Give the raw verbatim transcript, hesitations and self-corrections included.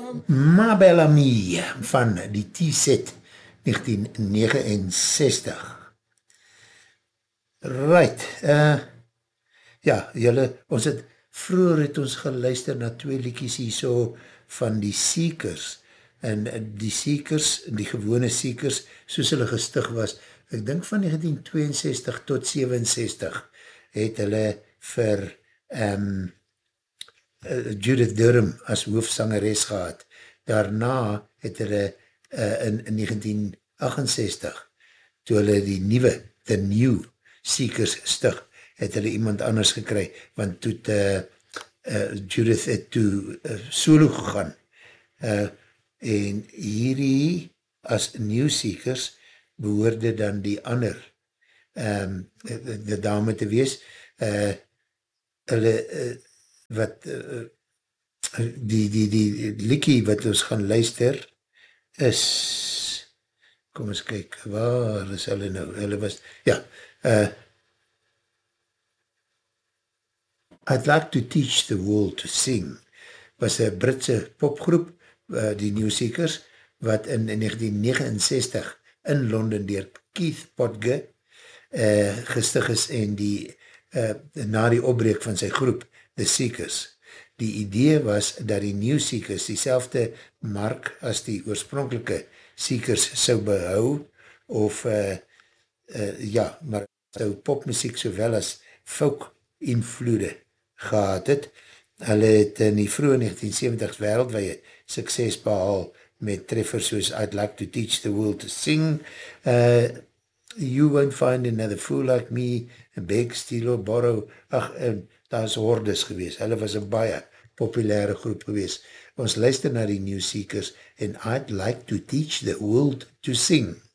Ma Bellamy van die T-set negentien negenenzestig. Right, uh, ja, jylle, ons het, vroeger het ons geluister na twee liedjies hier so van die Seekers, en die Seekers, die gewone Seekers, soos hulle gestig was, ek dink van negentien tweeënzestig tot zevenenzestig, het hulle vir um, Judith Durham as hoofsangeres gehad. Daarna het hulle uh, in, in negentien achtenzestig, toe hulle die nieuwe, the new Seekers stig, het hulle iemand anders gekry, want toe uh, uh, Judith het toe uh, solo gegaan. Uh, en hierdie as New Seekers behoorde dan die ander um, de, de dame te wees, uh, hulle uh, wat uh, die, die, die liekie wat ons gaan luister is, kom ons kyk, waar is hulle nou, hulle was, ja, uh, I'd Like to Teach the World to Sing, was een Britse popgroep, uh, die New Seekers, wat in negentien negenenzestig in Londen dier Keith Podge uh, gestig is en die, uh, na die opbreek van sy groep, The Seekers. Die idee was dat die New Seekers die selfde mark as die oorspronkelike Seekers sou behou, of uh, uh, ja, maar sou popmusiek sowel as folk invloede gehad het. Hulle het in die vroege negentien seventig wereldwee sukses behaal met treffers soos I'd Like to Teach the World to Sing, uh, You Won't Find Another Fool Like Me, Beg, Steal or Borrow, ach, en daar is hordes gewees. Hulle was een baie populaire groep gewees. Ons luister na die New Seekers en I'd Like to Teach the World to Sing.